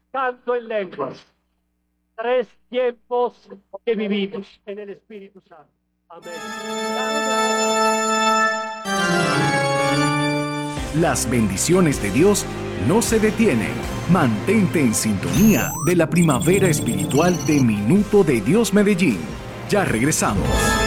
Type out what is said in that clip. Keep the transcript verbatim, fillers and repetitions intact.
canto en lenguas. Tres tiempos que vivimos en el Espíritu Santo. Amén. Las bendiciones de Dios no se detienen. Mantente en sintonía de la primavera espiritual de Minuto de Dios Medellín. Ya regresamos.